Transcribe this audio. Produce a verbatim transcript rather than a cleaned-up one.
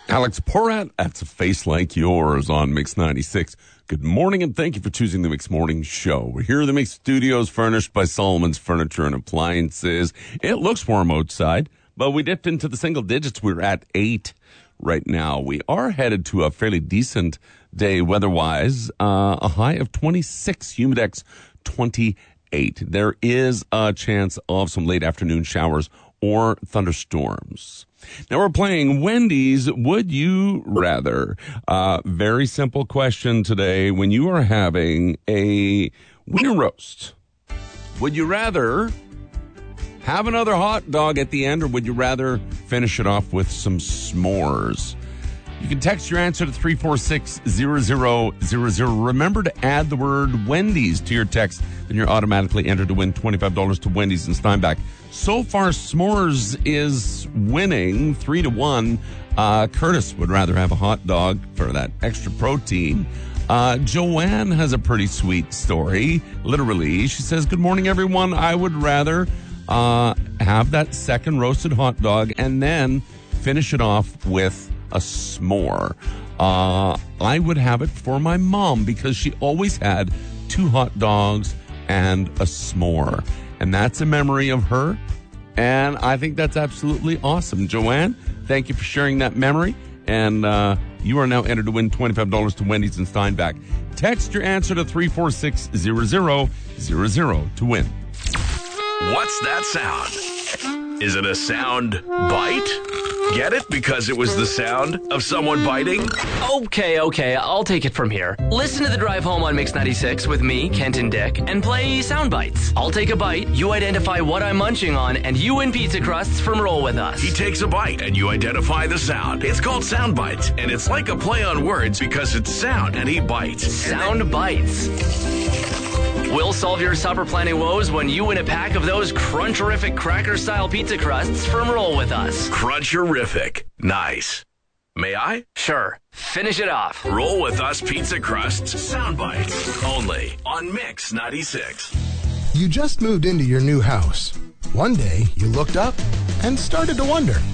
Alex Porat, that's a face like yours on Mix ninety-six. Good morning, and thank you for choosing the Mix Morning Show. We're here in the Mix Studios, furnished by Solomon's Furniture and Appliances. It looks warm outside, but we dipped into the single digits. We're at eight right now. We are headed to a fairly decent day weather-wise, uh, a high of twenty-six, humidex twenty-eight. There is a chance of some late afternoon showers or thunderstorms. Now we're playing Wendy's Would You Rather. Uh, very simple question today. When you are having a wiener roast, would you rather have another hot dog at the end, or would you rather finish it off with some s'mores? You can text your answer to three four six, zero zero zero zero. Remember to add the word Wendy's to your text, then you're automatically entered to win twenty-five dollars to Wendy's in Steinbach. So far, s'mores is winning three to one. Uh, Curtis would rather have a hot dog for that extra protein. Uh, Joanne has a pretty sweet story. Literally, she says, "Good morning, everyone. I would rather uh, have that second roasted hot dog and then finish it off with a s'more. Uh, I would have it for my mom because she always had two hot dogs and a s'more. And that's a memory of her. And I think that's absolutely awesome. Joanne, thank you for sharing that memory. And uh, you are now entered to win twenty-five dollars to Wendy's in Steinbach. Text your answer to three four six, zero zero zero zero to win. What's that sound? Is it a sound bite? Get it? Because it was the sound of someone biting? Okay, okay, I'll take it from here. Listen to the drive home on Mix ninety-six with me, Kent and Dick, and play sound bites. I'll take a bite, you identify what I'm munching on, and you win pizza crusts from Roll With Us. He takes a bite, and you identify the sound. It's called Sound Bites, and it's like a play on words because it's sound, and he bites. Sound then- bites. We'll solve your supper planning woes when you win a pack of those Cruncherific cracker-style pizza crusts from Roll With Us. Cruncherific. Nice. May I? Sure. Finish it off. Roll With Us pizza crusts, sound bites. Only on Mix ninety-six. You just moved into your new house. One day, you looked up and started to wonder,